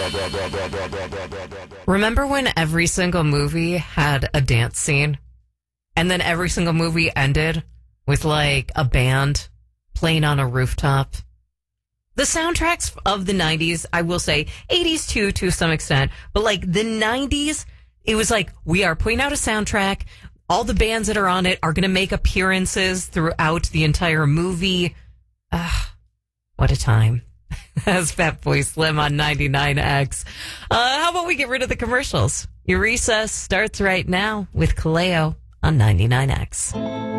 Remember when every single movie had a dance scene? And then every single movie ended with like a band playing on a rooftop? The soundtracks of the 90s, I will say, 80s too, to some extent, but like the 90s, it was like, we are putting out a soundtrack. All the bands that are on it are going to make appearances throughout the entire movie. What a time. That's Fatboy Slim on 99X. How about we get rid of the commercials? Your recess starts right now with Kaleo on 99X.